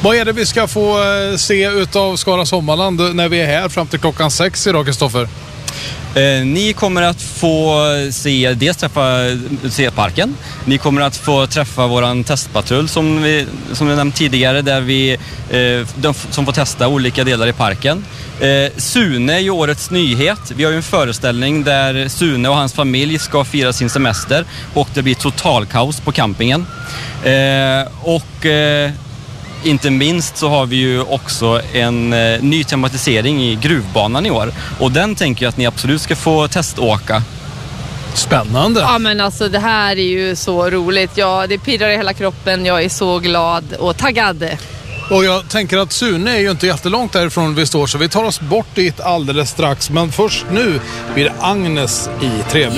Vad är det vi ska få se utav Skara Sommarland när vi är här fram till klockan 6 idag, Kristoffer? Ni kommer att få träffa parken. Ni kommer att få träffa våran testpatrull som vi nämnt tidigare, där som får testa olika delar i parken. Sune är ju årets nyhet. Vi har ju en föreställning där Sune och hans familj ska fira sin semester och det blir totalkaos på campingen. Inte minst så har vi ju också en ny tematisering i gruvbanan i år. Och den tänker jag att ni absolut ska få teståka. Spännande. Ja, men alltså det här är ju så roligt. Ja, det pirrar i hela kroppen. Jag är så glad och taggad. Och jag tänker att Sune är ju inte jättelångt därifrån vi står, så vi tar oss bort dit alldeles strax. Men först nu blir det Agnes i Trevligt.